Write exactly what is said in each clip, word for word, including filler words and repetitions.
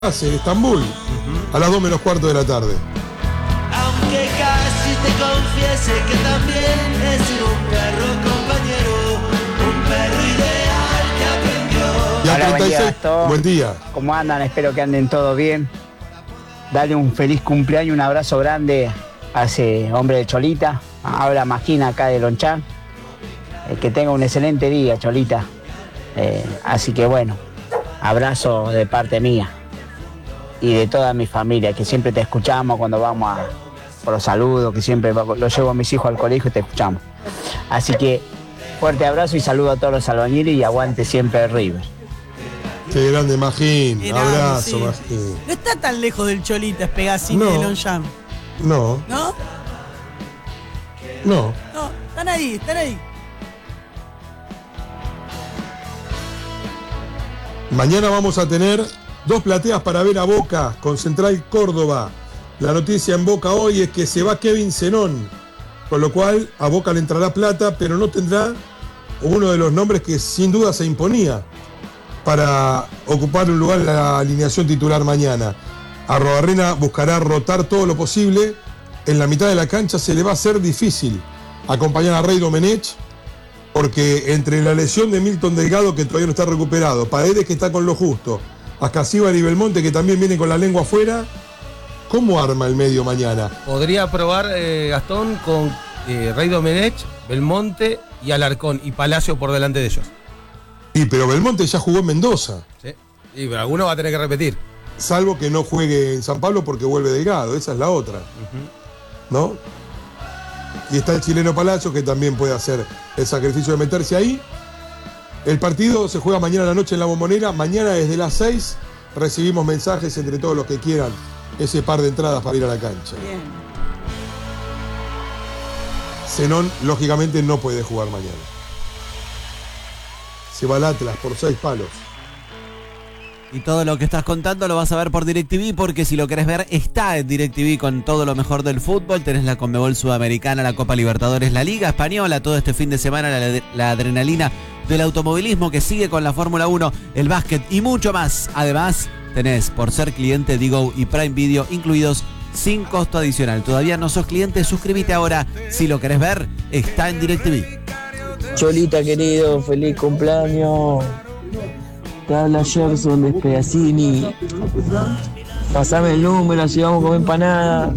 en Estambul, uh-huh. a las dos menos cuarto de la tarde. Aunque casi te confiese que también he sido un perro compañero, un perro ideal que aprendió. Y a Hola, treinta y seis, buen día, Gastón. buen día. ¿Cómo andan? Espero que anden todos bien. Dale un feliz cumpleaños, un abrazo grande a ese hombre de Cholita, habla Magina acá de Lonchán. Eh, que tenga un excelente día, Cholita. Eh, así que bueno, abrazo de parte mía y de toda mi familia, que siempre te escuchamos cuando vamos a, por los saludos, que siempre lo llevo a mis hijos al colegio y te escuchamos. Así que fuerte abrazo y saludo a todos los albañiles y aguante siempre el River. Qué grande, Magín. Qué Abrazo, grande, sí. Magín. No está tan lejos del Cholita, es Pegasini No. de Longchamp. No, ¿No? no. No, están ahí, están ahí. Mañana vamos a tener dos plateas para ver a Boca con Central Córdoba. La noticia en Boca hoy es que se va Kevin Zenón, con lo cual a Boca le entrará plata, pero no tendrá uno de los nombres que sin duda se imponía para ocupar un lugar en la alineación titular mañana. Arrobarrena buscará rotar todo lo posible. En la mitad de la cancha se le va a hacer difícil acompañar a Rey Domenech, porque entre la lesión de Milton Delgado, que todavía no está recuperado, Paredes, que está con lo justo, Ascasíbar y Belmonte, que también viene con la lengua afuera, ¿cómo arma el medio mañana? Podría probar eh, Gastón con eh, Rey Domenech, Belmonte y Alarcón y Palacio por delante de ellos. Sí, pero Belmonte ya jugó en Mendoza. Sí, y pero alguno va a tener que repetir. Salvo que no juegue en San Pablo porque vuelve Delgado, esa es la otra. Uh-huh. ¿No? Y está el chileno Palacio, que también puede hacer el sacrificio de meterse ahí. El partido se juega mañana a la noche en La Bombonera. Mañana desde las seis recibimos mensajes entre todos los que quieran ese par de entradas para ir a la cancha. Bien. Zenón, lógicamente, no puede jugar mañana. Se va al Atlas por seis palos. Y todo lo que estás contando lo vas a ver por DirecTV, porque si lo querés ver, está en DirecTV con todo lo mejor del fútbol. Tenés la Conmebol Sudamericana, la Copa Libertadores, la Liga Española, todo este fin de semana, la, la adrenalina del automovilismo que sigue con la Fórmula uno, el básquet y mucho más. Además, tenés, por ser cliente Digo y Prime Video incluidos, sin costo adicional. Todavía no sos cliente, suscríbete ahora. Si lo querés ver, está en DirecTV. Cholita querido, feliz cumpleaños. Te habla Gerson de Pegasini. Pasame el número, así vamos a comer empanada.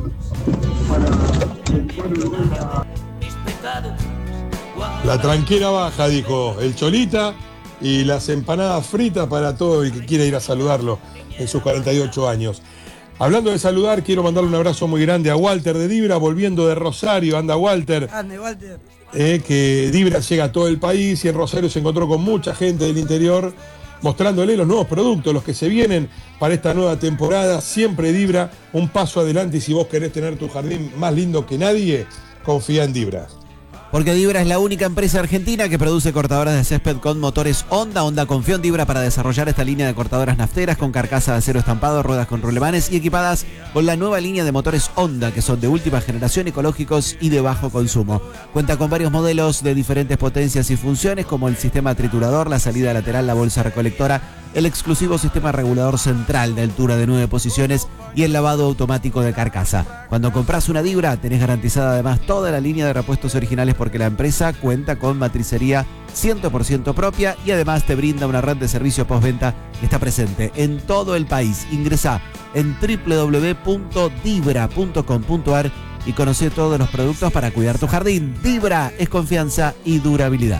La tranquera baja, dijo el Cholita, y las empanadas fritas para todo el que quiera ir a saludarlo en sus cuarenta y ocho años. Hablando de saludar, quiero mandarle un abrazo muy grande a Walter de Dibra, volviendo de Rosario. Anda Walter. Ande, Walter. Eh, que Dibra llega a todo el país y en Rosario se encontró con mucha gente del interior, mostrándole los nuevos productos, los que se vienen para esta nueva temporada. Siempre Dibra, un paso adelante, y si vos querés tener tu jardín más lindo que nadie, confía en Dibra. Porque Dibra es la única empresa argentina que produce cortadoras de césped con motores Honda. Honda confió en Dibra para desarrollar esta línea de cortadoras nafteras con carcasa de acero estampado, ruedas con rulemanes y equipadas con la nueva línea de motores Honda, que son de última generación, ecológicos y de bajo consumo. Cuenta con varios modelos de diferentes potencias y funciones, como el sistema triturador, la salida lateral, la bolsa recolectora, el exclusivo sistema regulador central de altura de nueve posiciones y el lavado automático de carcasa. Cuando compras una Dibra, tenés garantizada además toda la línea de repuestos originales, porque la empresa cuenta con matricería cien por ciento propia y además te brinda una red de servicio postventa que está presente en todo el país. Ingresá en doble u doble u doble u punto dibra punto com punto a r y conoce todos los productos para cuidar tu jardín. Dibra es confianza y durabilidad.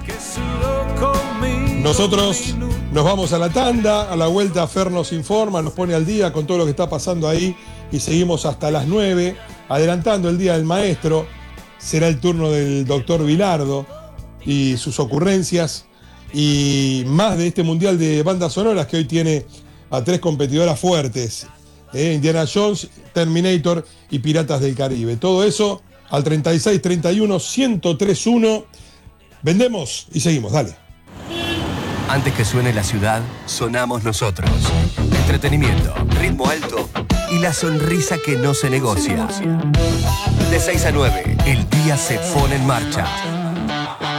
Nosotros nos vamos a la tanda, a la vuelta Fer nos informa, nos pone al día con todo lo que está pasando ahí y seguimos hasta las nueve, adelantando el Día del Maestro. Será el turno del doctor Vilardo y sus ocurrencias y más de este mundial de bandas sonoras que hoy tiene a tres competidoras fuertes, eh, Indiana Jones, Terminator y Piratas del Caribe. Todo eso al treinta y seis treinta y uno ciento tres uno. Vendemos y seguimos, dale. Antes que suene la ciudad, sonamos nosotros. Entretenimiento, ritmo alto y la sonrisa que no se negocia. De seis a nueve, el día se pone en marcha.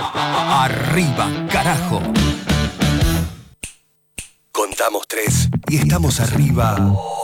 Arriba, carajo. Contamos tres y y estamos arriba